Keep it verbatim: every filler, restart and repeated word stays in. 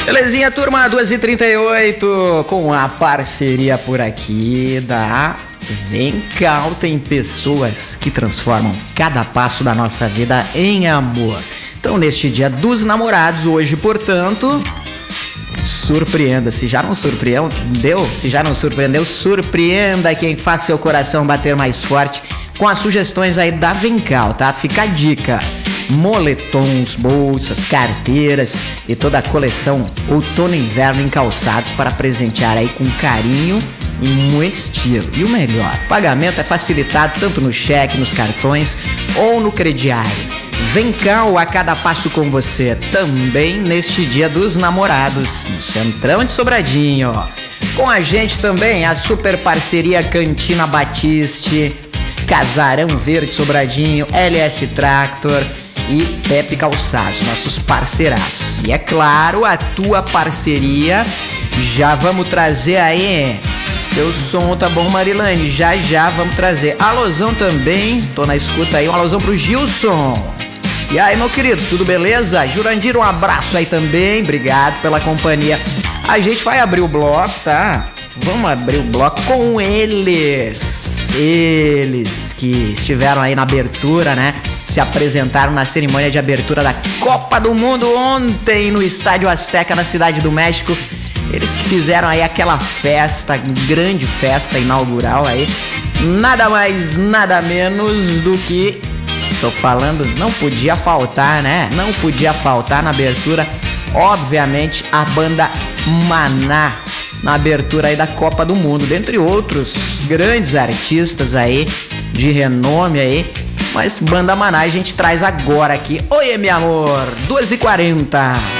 Belezinha, turma, duas e trinta e oito, com a parceria por aqui da Vencal. Tem pessoas que transformam cada passo da nossa vida em amor. Então, neste dia dos namorados, hoje, portanto, surpreenda. Se já não surpreendeu, se já não surpreendeu, surpreenda quem faz seu coração bater mais forte com as sugestões aí da Vencal, tá? Fica a dica. Moletons, bolsas, carteiras e toda a coleção outono e inverno em calçados para presentear aí com carinho e muito estilo. E o melhor, o pagamento é facilitado tanto no cheque, nos cartões ou no crediário. Vencal, a cada passo com você, também neste dia dos namorados, no Centrão de Sobradinho. Com a gente também a super parceria Cantina Batiste, Casarão Verde Sobradinho, L S Tractor e Pepe Calçados, nossos parceiraços. E é claro, a tua parceria, já vamos trazer aí. Seu som tá bom, Marilane? Já já vamos trazer. Alôzão também, tô na escuta aí, um alôzão pro Gilson. E aí, meu querido, tudo beleza? Jurandir, um abraço aí também, obrigado pela companhia. A gente vai abrir o bloco, tá? Vamos abrir o bloco com eles. Eles que estiveram aí na abertura, né? Se apresentaram na cerimônia de abertura da Copa do Mundo ontem no Estádio Azteca, na Cidade do México. Eles que fizeram aí aquela festa, grande festa inaugural aí. Nada mais, nada menos do que... Tô falando, não podia faltar, né? Não podia faltar na abertura, obviamente, a banda Maná, na abertura aí da Copa do Mundo, dentre outros grandes artistas aí, de renome aí. Mas banda Maná a gente traz agora aqui. Oi, meu amor, duas e quarenta.